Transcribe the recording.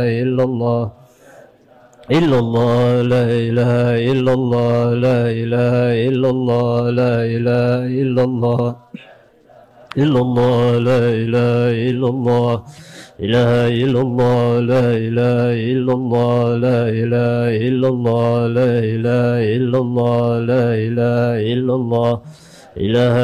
إلا الله إلا الله لا إله إلا الله لا إله إلا الله لا إله إلا الله إلا الله لا إله إلا الله إله إلا الله لا إله إلا الله لا إله إلا الله لا إله إلا الله لا إله إلا الله إله